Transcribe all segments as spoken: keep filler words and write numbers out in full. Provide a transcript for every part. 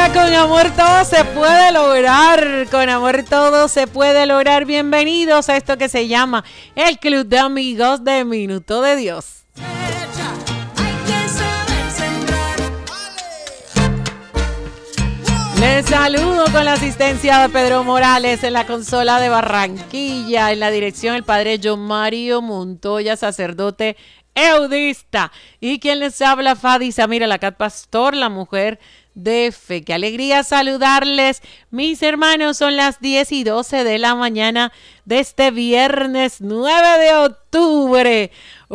Con amor todo se puede lograr, con amor todo se puede lograr. Bienvenidos a esto que se llama el Club de Amigos de Minuto de Dios. Les saludo con la asistencia de Pedro Morales en la consola de Barranquilla, en la dirección el padre John Mario Montoya, sacerdote eudista, y quien les habla, Fadi Samira Lacat Pastor, la mujer de fe. Qué alegría saludarles, mis hermanos. Son las diez y doce de la mañana de este viernes nueve de octubre.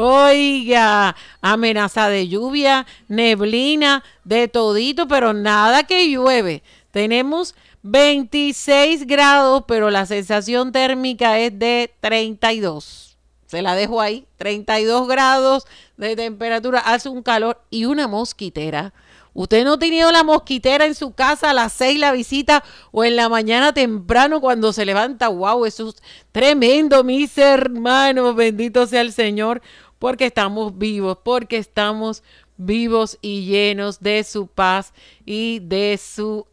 Oiga, amenaza de lluvia, neblina, de todito, pero nada que llueve. Tenemos veintiséis grados, pero la sensación térmica es de treinta y dos. Se la dejo ahí, treinta y dos grados de temperatura, hace un calor y una mosquitera. ¿Usted no ha tenido la mosquitera en su casa a las seis la visita o en la mañana temprano cuando se levanta? ¡Wow! Eso es tremendo, mis hermanos. Bendito sea el Señor porque estamos vivos, porque estamos vivos y llenos de su paz y de su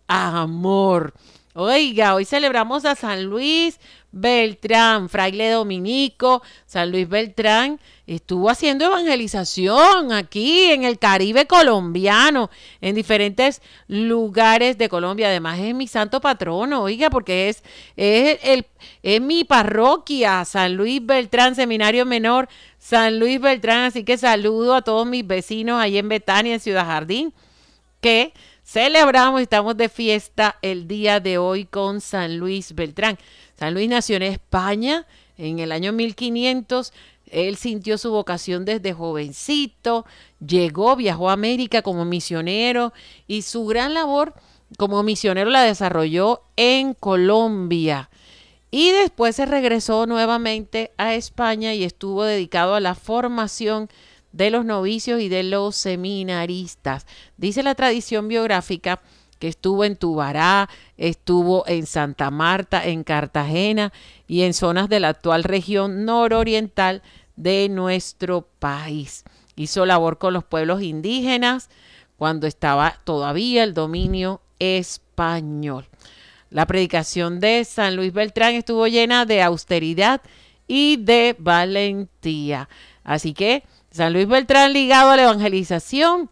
amor. Oiga, hoy celebramos a San Luis Beltrán, fraile dominico. San Luis Beltrán estuvo haciendo evangelización aquí en el Caribe colombiano, en diferentes lugares de Colombia. Además es mi santo patrono, oiga, porque es, es, el, es mi parroquia, San Luis Beltrán, Seminario Menor San Luis Beltrán. Así que saludo a todos mis vecinos ahí en Betania, en Ciudad Jardín, que celebramos y estamos de fiesta el día de hoy con San Luis Beltrán. San Luis nació en España en el año mil quinientos. Él sintió su vocación desde jovencito, llegó, viajó a América como misionero y su gran labor como misionero la desarrolló en Colombia. Y después se regresó nuevamente a España y estuvo dedicado a la formación de los novicios y de los seminaristas. Dice la tradición biográfica que estuvo en Tubará, estuvo en Santa Marta, en Cartagena y en zonas de la actual región nororiental de nuestro país. Hizo labor con los pueblos indígenas cuando estaba todavía el dominio español. La predicación de San Luis Beltrán estuvo llena de austeridad y de valentía. Así que San Luis Beltrán ligado a la evangelización.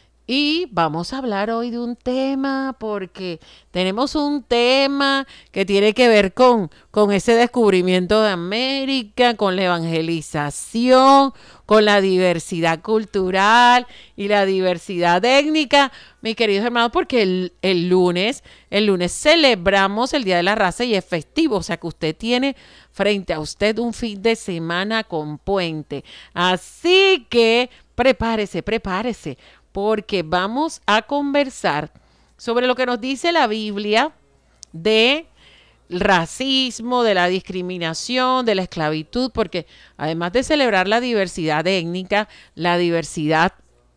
Y vamos a hablar hoy de un tema, porque tenemos un tema que tiene que ver con, con ese descubrimiento de América, con la evangelización, con la diversidad cultural y la diversidad étnica, mis queridos hermanos, porque el, el lunes, el lunes celebramos el Día de la Raza y es festivo, o sea que usted tiene frente a usted un fin de semana con puente. Así que prepárese, prepárese, porque vamos a conversar sobre lo que nos dice la Biblia de racismo, de la discriminación, de la esclavitud, porque además de celebrar la diversidad étnica, la diversidad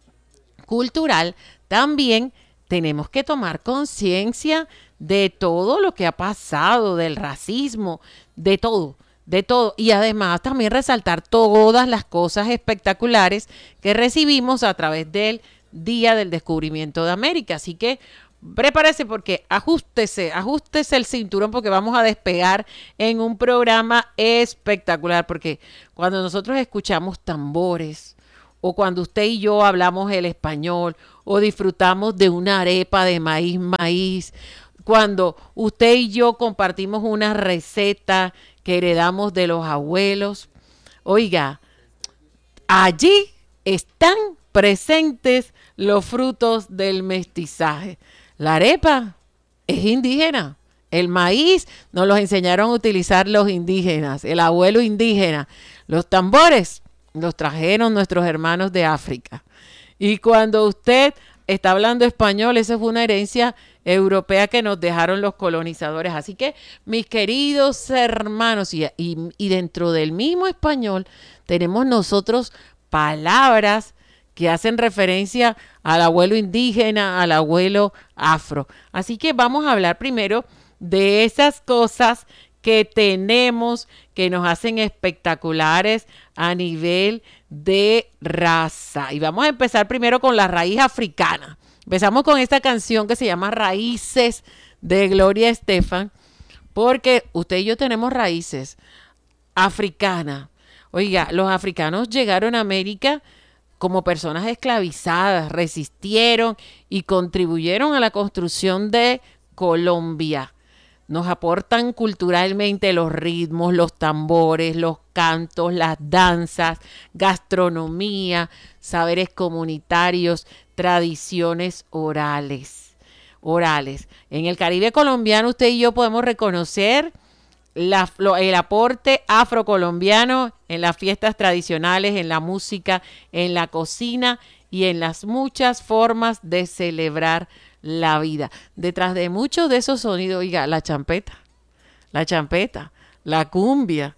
cultural, también tenemos que tomar conciencia de todo lo que ha pasado, del racismo, de todo. De todo, y además también resaltar todas las cosas espectaculares que recibimos a través del Día del Descubrimiento de América. Así que prepárese, porque ajústese, ajústese el cinturón, porque vamos a despegar en un programa espectacular, porque cuando nosotros escuchamos tambores, o cuando usted y yo hablamos el español, o disfrutamos de una arepa de maíz, maíz, cuando usted y yo compartimos una receta que heredamos de los abuelos, oiga, allí están presentes los frutos del mestizaje. La arepa es indígena, el maíz nos los enseñaron a utilizar los indígenas, el abuelo indígena, los tambores los trajeron nuestros hermanos de África. Y cuando usted está hablando español, esa fue una herencia europea que nos dejaron los colonizadores. Así que, mis queridos hermanos, y, y, y dentro del mismo español tenemos nosotros palabras que hacen referencia al abuelo indígena, al abuelo afro. Así que vamos a hablar primero de esas cosas que tenemos que nos hacen espectaculares a nivel de raza. Y vamos a empezar primero con la raíz africana. Empezamos con esta canción que se llama Raíces de Gloria Estefan, porque usted y yo tenemos raíces africanas. Oiga, los africanos llegaron a América como personas esclavizadas, resistieron y contribuyeron a la construcción de Colombia. Nos aportan culturalmente los ritmos, los tambores, los cantos, las danzas, gastronomía, saberes comunitarios, tradiciones orales. Orales. En el Caribe colombiano usted y yo podemos reconocer la, lo, el aporte afrocolombiano en las fiestas tradicionales, en la música, en la cocina y en las muchas formas de celebrar la vida. Detrás de muchos de esos sonidos, oiga, la champeta, la champeta, la cumbia,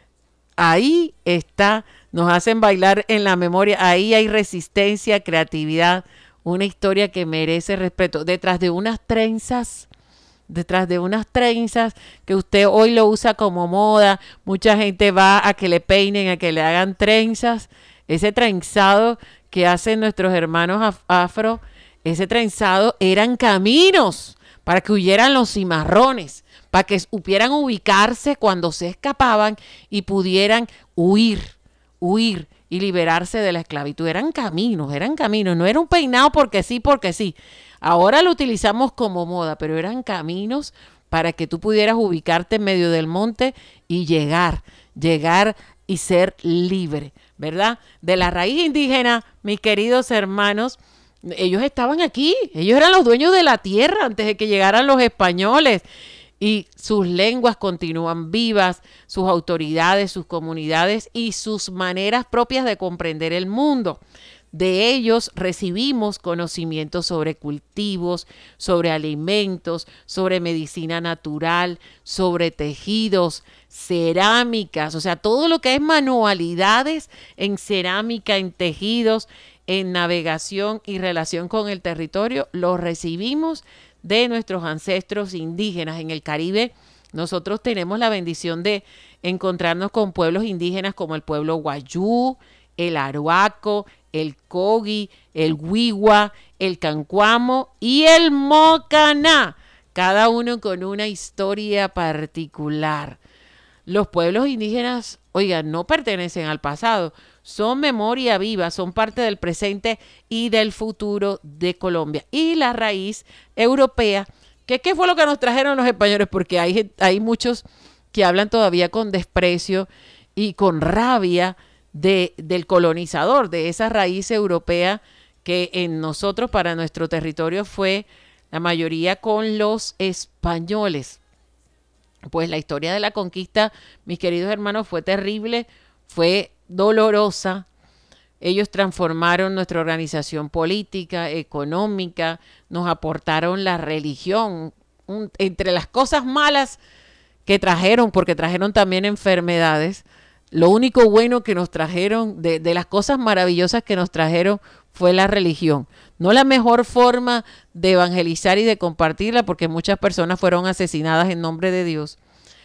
ahí está, nos hacen bailar en la memoria, ahí hay resistencia, creatividad, una historia que merece respeto. Detrás de unas trenzas, detrás de unas trenzas que usted hoy lo usa como moda, mucha gente va a que le peinen, a que le hagan trenzas, ese trenzado que hacen nuestros hermanos af- afro, ese trenzado eran caminos para que huyeran los cimarrones, para que supieran ubicarse cuando se escapaban y pudieran huir, huir y liberarse de la esclavitud. Eran caminos, eran caminos, no era un peinado porque sí, porque sí. Ahora lo utilizamos como moda, pero eran caminos para que tú pudieras ubicarte en medio del monte y llegar, llegar y ser libre, ¿verdad? De la raíz indígena, mis queridos hermanos, ellos estaban aquí, ellos eran los dueños de la tierra antes de que llegaran los españoles y sus lenguas continúan vivas, sus autoridades, sus comunidades y sus maneras propias de comprender el mundo. De ellos recibimos conocimientos sobre cultivos, sobre alimentos, sobre medicina natural, sobre tejidos, cerámicas, o sea, todo lo que es manualidades en cerámica, en tejidos, en navegación y relación con el territorio, lo recibimos de nuestros ancestros indígenas. En el Caribe, nosotros tenemos la bendición de encontrarnos con pueblos indígenas como el pueblo Wayuu, el Aruaco, el Kogi, el Wiwa, el Cancuamo y el Mocaná, cada uno con una historia particular. Los pueblos indígenas, oigan, no pertenecen al pasado, son memoria viva, son parte del presente y del futuro de Colombia. Y la raíz europea, que qué fue lo que nos trajeron los españoles, porque hay, hay muchos que hablan todavía con desprecio y con rabia de, del colonizador, de esa raíz europea que en nosotros, para nuestro territorio, fue la mayoría con los españoles. Pues la historia de la conquista, mis queridos hermanos, fue terrible, fue dolorosa. Ellos transformaron nuestra organización política, económica, nos aportaron la religión, un, entre las cosas malas que trajeron, porque trajeron también enfermedades. Lo único bueno que nos trajeron, de, de las cosas maravillosas que nos trajeron, fue la religión. No la mejor forma de evangelizar y de compartirla, porque muchas personas fueron asesinadas en nombre de Dios,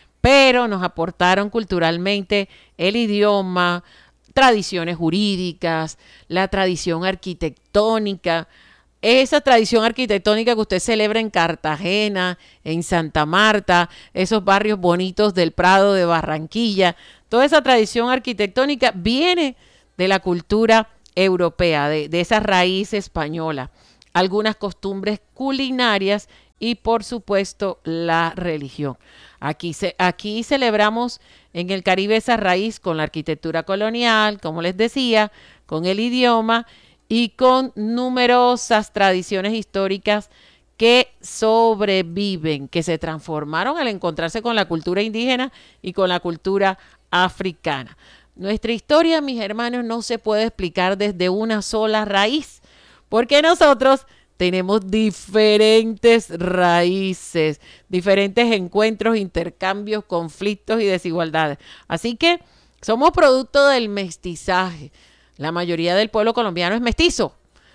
pero nos aportaron culturalmente el idioma, tradiciones jurídicas, la tradición arquitectónica, esa tradición arquitectónica que usted celebra en Cartagena, en Santa Marta, esos barrios bonitos del Prado de Barranquilla, toda esa tradición arquitectónica viene de la cultura europea, de, de esa raíz española, algunas costumbres culinarias y por supuesto la religión. Aquí, se, aquí celebramos en el Caribe esa raíz con la arquitectura colonial, como les decía, con el idioma y con numerosas tradiciones históricas que sobreviven, que se transformaron al encontrarse con la cultura indígena y con la cultura africana. Nuestra historia, mis hermanos, no se puede explicar desde una sola raíz, porque nosotros tenemos diferentes raíces, diferentes encuentros, intercambios, conflictos y desigualdades. Así que somos producto del mestizaje. La mayoría del pueblo colombiano es mestizo,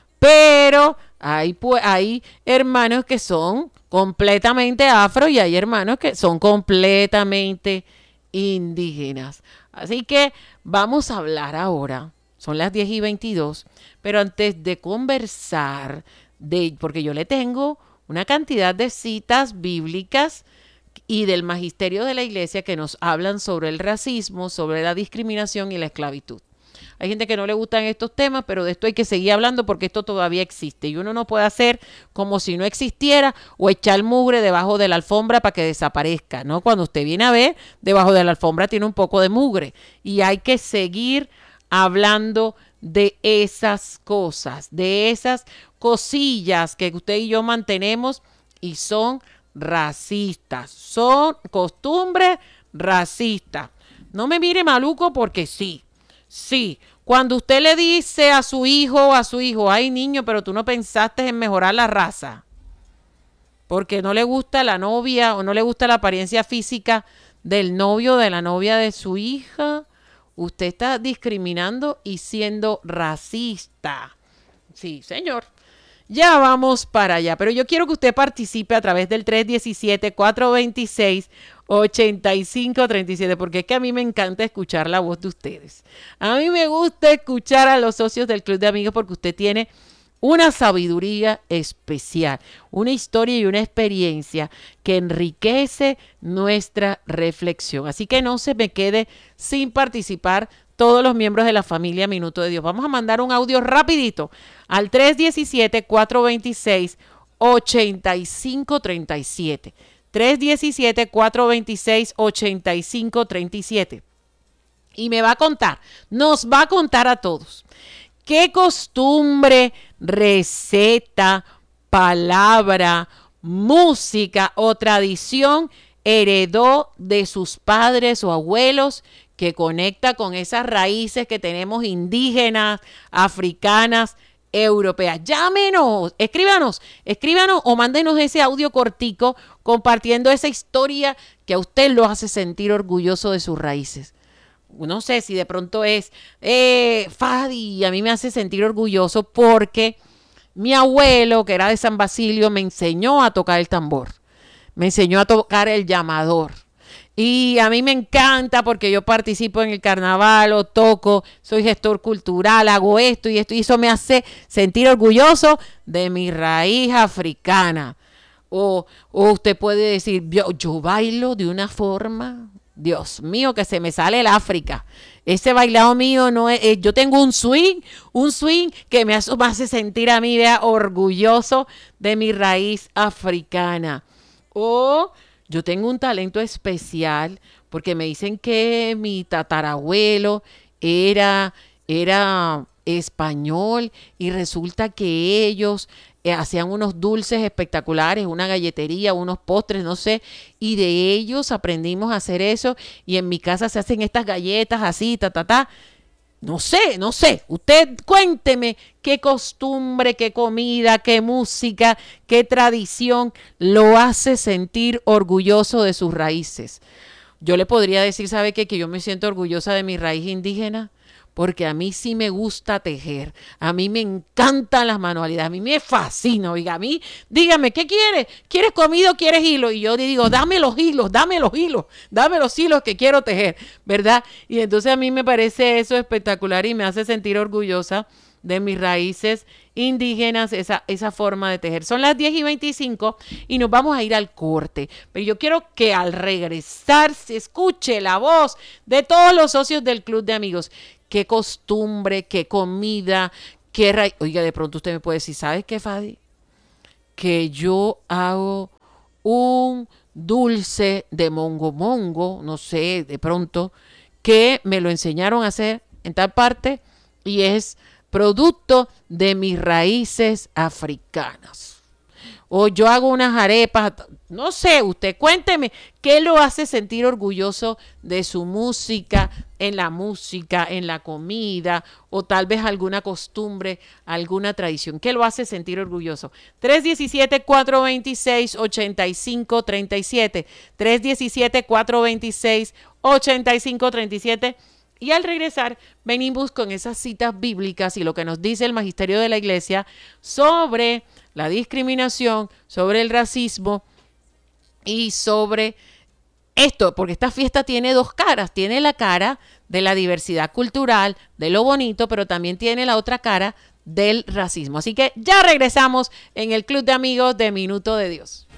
pero hay, hay hermanos que son completamente afro y hay hermanos que son completamente indígenas. Así que vamos a hablar ahora, son las diez y veintidós, pero antes de conversar de, porque yo le tengo una cantidad de citas bíblicas y del magisterio de la iglesia que nos hablan sobre el racismo, sobre la discriminación y la esclavitud. Hay gente que no le gustan estos temas, pero de esto hay que seguir hablando porque esto todavía existe. Y uno no puede hacer como si no existiera o echar mugre debajo de la alfombra para que desaparezca, ¿no? Cuando usted viene a ver, debajo de la alfombra tiene un poco de mugre. Y hay que seguir hablando de esas cosas, de esas cosillas que usted y yo mantenemos y son racistas. Son costumbres racistas. No me mire maluco porque sí. Sí, cuando usted le dice a su hijo o a su hijo, ay niño, pero tú no pensaste en mejorar la raza, porque no le gusta la novia o no le gusta la apariencia física del novio o de la novia de su hija, usted está discriminando y siendo racista. Sí, señor. Ya vamos para allá, pero yo quiero que usted participe a través del tres uno siete, cuatro dos seis, ocho cinco tres siete, porque es que a mí me encanta escuchar la voz de ustedes. A mí me gusta escuchar a los socios del Club de Amigos porque usted tiene una sabiduría especial, una historia y una experiencia que enriquece nuestra reflexión. Así que no se me quede sin participar todos los miembros de la familia Minuto de Dios. Vamos a mandar un audio rapidito al tres uno siete, cuatro dos seis, ocho cinco tres siete. tres uno siete, cuatro dos seis, ocho cinco tres siete. Y me va a contar, nos va a contar a todos, qué costumbre, receta, palabra, música o tradición heredó de sus padres o abuelos que conecta con esas raíces que tenemos indígenas, africanas, europeas. Llámenos, escríbanos, escríbanos o mándenos ese audio cortico compartiendo esa historia que a usted lo hace sentir orgulloso de sus raíces. No sé si de pronto es, eh, Fadi, a mí me hace sentir orgulloso porque mi abuelo, que era de San Basilio, me enseñó a tocar el tambor, me enseñó a tocar el llamador. Y a mí me encanta porque yo participo en el carnaval o toco, soy gestor cultural, hago esto y esto y eso me hace sentir orgulloso de mi raíz africana. O, o usted puede decir, yo, yo bailo de una forma, Dios mío, que se me sale el África. Ese bailado mío no es, eh, yo tengo un swing, un swing que me hace, me hace sentir a mí, vea, orgulloso de mi raíz africana. O yo tengo un talento especial porque me dicen que mi tatarabuelo era, era español y resulta que ellos eh, hacían unos dulces espectaculares, una galletería, unos postres, no sé, y de ellos aprendimos a hacer eso y en mi casa se hacen estas galletas así, ta, ta, ta. No sé, no sé. Usted cuénteme qué costumbre, qué comida, qué música, qué tradición lo hace sentir orgulloso de sus raíces. Yo le podría decir, ¿sabe qué? Que yo me siento orgullosa de mi raíz indígena porque a mí sí me gusta tejer. A mí me encantan las manualidades. A mí me fascina. Oiga, a mí, dígame, ¿qué quieres? ¿Quieres comida o quieres hilo? Y yo le digo, dame los hilos, dame los hilos, dame los hilos que quiero tejer, ¿verdad? Y entonces a mí me parece eso espectacular y me hace sentir orgullosa de mis raíces indígenas, esa, esa forma de tejer. Son las diez y veinticinco y nos vamos a ir al corte. Pero yo quiero que al regresar se escuche la voz de todos los socios del Club de Amigos. Qué costumbre, qué comida, qué raíz. Oiga, de pronto usted me puede decir, ¿sabes qué, Fadi? Que yo hago un dulce de mongo mongo, no sé, de pronto, que me lo enseñaron a hacer en tal parte y es producto de mis raíces africanas. O yo hago unas arepas, no sé, usted cuénteme, ¿qué lo hace sentir orgulloso de su música, en la música, en la comida, o tal vez alguna costumbre, alguna tradición? ¿Qué lo hace sentir orgulloso? tres uno siete, cuatro dos seis, ocho cinco tres siete, tres uno siete, cuatro dos seis, ocho cinco tres siete. Y al regresar, venimos con esas citas bíblicas y lo que nos dice el magisterio de la iglesia sobre la discriminación, sobre el racismo y sobre esto, porque esta fiesta tiene dos caras. Tiene la cara de la diversidad cultural, de lo bonito, pero también tiene la otra cara del racismo. Así que ya regresamos en el Club de Amigos de Minuto de Dios.